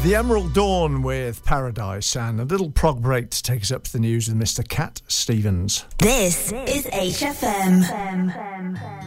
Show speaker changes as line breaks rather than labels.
The Emerald Dawn with Paradise, and a little prog break to take us up to the news with Mr. Cat Stevens.
This is HFM.